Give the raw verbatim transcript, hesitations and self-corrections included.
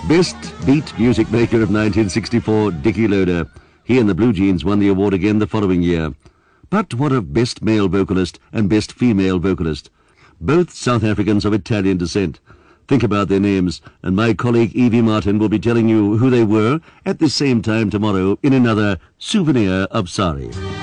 Best Beat Music Maker of nineteen sixty-four, Dickie Loader. He and the Blue Jeans won the award again the following year. But what of Best Male Vocalist and Best Female Vocalist? Both South Africans of Italian descent. Think about their names, and my colleague Evie Martin will be telling you who they were at the same time tomorrow in another Souvenir of Sari.